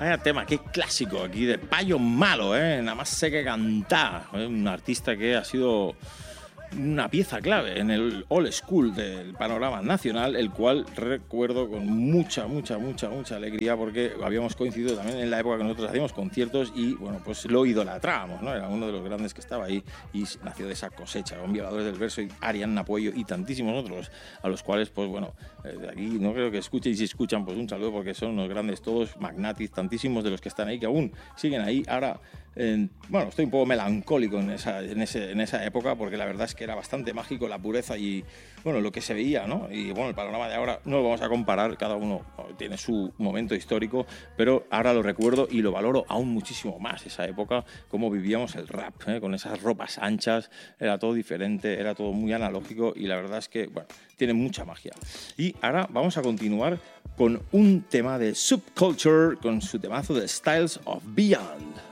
Vaya tema, qué clásico aquí de Payo Malo, nada más sé que cantar. Un artista que ha sido una pieza clave en el old school del panorama nacional, el cual recuerdo con mucha alegría, porque habíamos coincidido también en la época que nosotros hacíamos conciertos y, bueno, pues lo idolatrábamos, ¿no? Era uno de los grandes que estaba ahí y nació de esa cosecha, con Violadores del Verso, y Arianna Puello y tantísimos otros, a los cuales, pues bueno, de aquí no creo que escuchen, y si escuchan, pues un saludo, porque son unos grandes todos, Magnatis, tantísimos de los que están ahí, que aún siguen ahí. Ahora, bueno, estoy un poco melancólico en esa época, porque la verdad es que era bastante mágico la pureza y, bueno, lo que se veía, ¿no? Y, bueno, el panorama de ahora no lo vamos a comparar, cada uno tiene su momento histórico, pero ahora lo recuerdo y lo valoro aún muchísimo más, esa época, cómo vivíamos el rap, con esas ropas anchas, era todo diferente, era todo muy analógico y la verdad es que, bueno, tiene mucha magia. Y ahora vamos a continuar con un tema de Subculture, con su temazo de Styles of Beyond.